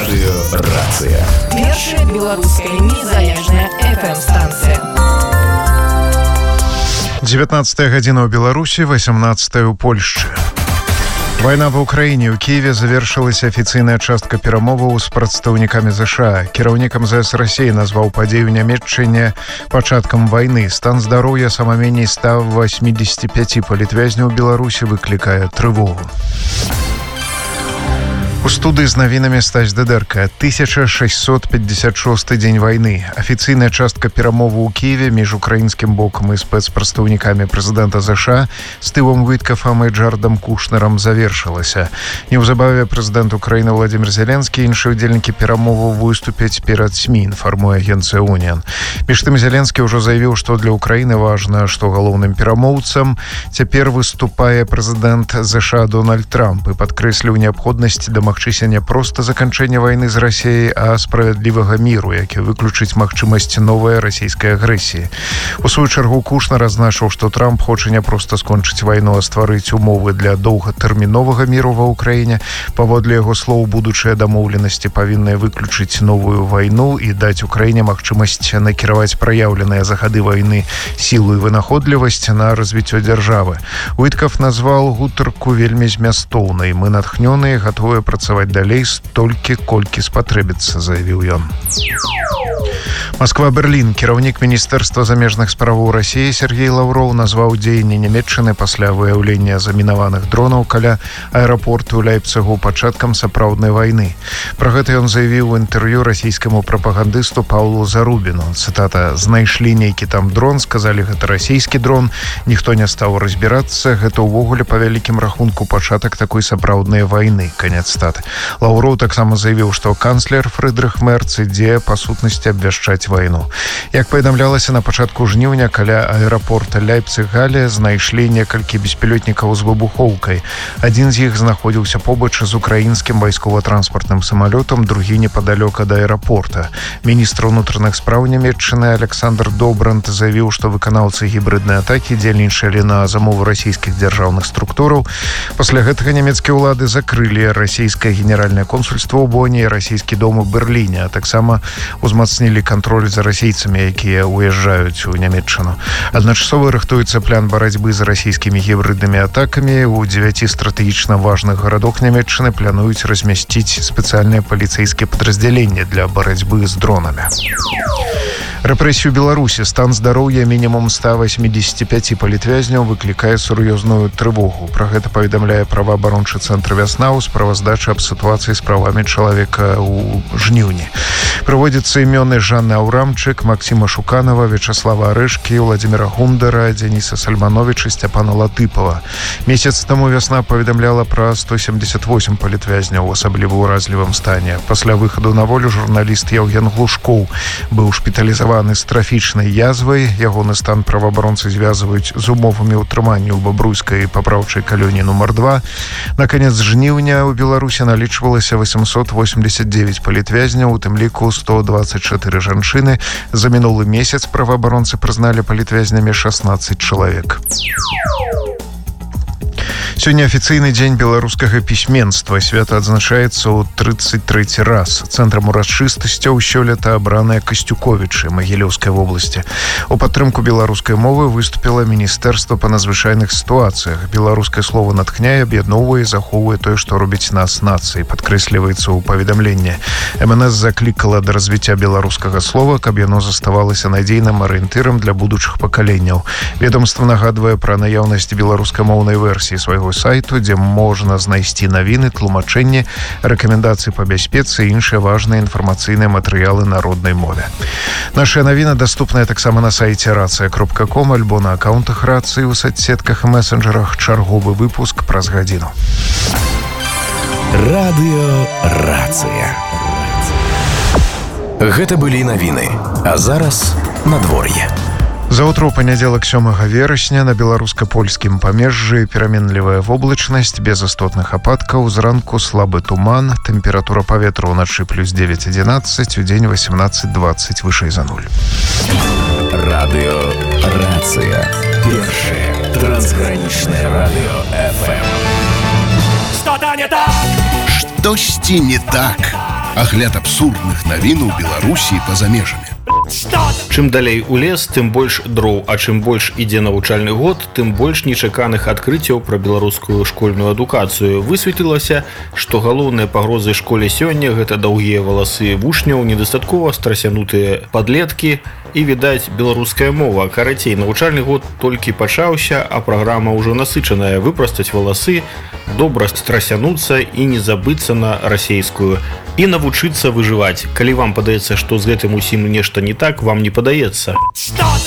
Радыёрацыя. Першая беларуская незалежная FM-станцыя. 19 гадзіна ў Беларусі, 18 у Польшчы. Вайна ва ўкраіне. У Киеве завершылася афіцыйная частка перамоваў з прадстаўнікамі ЗША. Кіраўнік МЗС Расіі назваў падзею ў Нямецчыне пачаткам вайны. Стан здароўя сама меней 185 палітвязняў Беларусі выклікае трывогу. У студыі з навінамі Стась Дыдэрка. 1656 дзень вайны. Афіцыйная частка перамовы ў Киеве між украінскім бокам і спецпрадстаўнікамі прэзідэнта ЗША Стывом Віткафам і Джарэдам Кушнерам завершылася. Неўзабаве прэзідэнт Украіны Владзімір Зеленскі і іншыя ўдзельнікі перамоваў выступяць перад СМІ, інфармуе агенцыя «Уніан». Між тым Зеленскі ўжо заявіў, што для Украіны важна, што галоўным перамоўцам цяпер выступае прэзідэнт ЗША Дональд Трамп і падкрэсліў неабходнасць дамагчыся не проста заканчэння вайны з Расіяй, а справядлівага міру, які выключыць магчымасць новай расійскай агрэсіі. У сваю чаргу Кушнер адзначыў, што Трамп хоча не проста скончыць вайну, а стварыць умовы для доўгатэрміновага міру ва ўкраіне. Паводле яго слоў, будучыя дамоўленасці павінны выключыць новую вайну і даць Украіне магчымасць накіраваць праяўленыя за гады вайны сілу і вынаходлівасць на развіццё дзяржавы. Віткаф назваў гутарку вельмі змястоўнай. Мы натхнёныя, гатовыя працаваць далей столькі, колькі спатрэбіцца, заявіў ён. Москва-Берлін. Кіраўнік Міністэрства замежных справаў Расіі Сергей Лаўроў назваў дзеянні Нямецчыны пасля выяўлення замінаваных дронаў каля аэрапорту Ляйпцыгу пачаткам сапраўднай вайны. Пра гэта ён заявіў у інтэрв'ю расійскаму прапагандысту Паўлу Зарубіну. Цытата: «Знайшлі нейкі там дрон, сказалі, гэта расійскі дрон, ніхто не стаў разбірацца, гэта ўвогуле па вялікім рахунку пачатак такой сапраўднай вайны». Канец цытаты. Лаўроў таксама заявіў, што канцлер Фрыдрых Мерц ідзе па сутнасці абвяшчаць вайну. Як паведамлялася, на пачатку жніўня каля аэрапорта Ляйпцыг-Гале знайшлі некалькі беспілётнікаў з выбухоўкай. Адзін з іх знаходзіўся побач з украінскім вайскова-транспартным самалётам, другі непадалёк ад аэрапорта. Міністр унутраных спраў Нямецчыны Александр Добранд заявіў, што выканаўцы гібрыднай атакі дзейнічалі на замову расійскіх дзяржаўных структураў. Пасля гэтага нямецкія ўлады закрылі расійскае генеральнае консульства ў Боні і расійскі дом у Берліне, а таксама узмацнілі кантроль за расійцамі, якія уязджаюць у Нямецчыну. Адначасова рыхтуецца план барацьбы з расійскімі гібрыднымі атакамі. У 9 стратэгічна важных гарадах Нямецчыны плануюць размясціць спецыяльныя паліцэйскія падраздзяленні для барацьбы з дронамі. Рэпрэсію Беларусі. Стан здароўя мінімум 185 палітвязняў выклікае сур'ёзную трывогу. Пра гэта паведамляе праваабарончы цэнтр «Вясна» у справаздачы аб сітуацыі з правамі чалавека ў жніўні. Прыводзяцца імёны Жанны Аўрамчык, Максіма Шуканова, Вячаслава Арэшкі, Владзіміра Гундара, Дзяніса Сальмановіча, Сцяпана Латыпава. Месяц таму «Вясна» паведамляла пра 178 палітвязняў у асабліва ўразлівым стане. Пасля выхаду на волю журналіст Яўген Глушкоў быў шпіталізаваны з трафічнай язвай. Ягоны стан праваабаронцы звязваюць з умовамі ўтрымання ў бабруйскай папраўчай калоніі нумар 2. На канец жніўня ў Беларусі налічвалася 889 палітвязняў, у тым ліку 124 жанчыны. За мінулы месяц праваабаронцы прызналі палітвязнямі 16 чалавек. Сёння афіцыйны дзень беларускага пісьменства. Свята адзначаецца ў 33 раз. Цэнтрам урачыстасцяў сёлета абраныя Касцюковічы Магілёўскай вобласці. У падтрымку беларускай мовы выступіла Міністэрства па надзвычайных сітуацыях. Беларускае слова натхняе, аб'ядноўвае і захоўвае тое, што робіць нас нацыяй, падкрэсліваецца ў паведамленні. МНС заклікала да развіцця беларускага слова, каб яно заставалася надзейным арыентырам для будучых пакаленняў. Ведомства нагадвае пра наяўнасць беларускамоўнай версіі свайго сайту, дзе можна знайсці навіны, тлумачэнні, рэкамендацыі па бяспецы і іншыя важныя інфармацыйныя матэрыялы на роднай мове. Нашыя навіны даступныя таксама на сайце racja.com альбо на акаунтах Рацыі ў соцсетках і месенджерах. Чарговы выпуск праз гадзіну. Радыёрацыя. Гэта былі навіны. А зараз надвор'е. Заўтра ў панядзелак 7 верасня на беларуска-польскім памежжы пераменлівая воблачнасць без істотных ападкаў, зранку слабы туман, тэмпература паветра ўначы +9-11, удзень 18-20 вышэй за 0. Радыёрацыя. Першае трансгранічнае радыё FM. Что-то не так! Штосьці не так. Агляд абсурдных навін у Беларусі і па-за межамі. Чым далей у лес, тым больш дроў, а чым больш ідзе навучальны год, тым больш нечаканых адкрыццяў пра беларускую школьную адукацыю. Высветлілася, што галоўныя пагрозы школе сёння – гэта даўгія валасы вучняў, недастаткова страсянутыя падлеткі і, відаць, беларуская мова. Карацей, навучальны год толькі пачаўся, а праграма ўжо насычаная. Выпрастаць валасы, добра страсянуцца і не забыцца на расейскую. І навучыцца выжываць. Калі вам падаецца, што з гэтым усім нешта не так, вам не падаецца.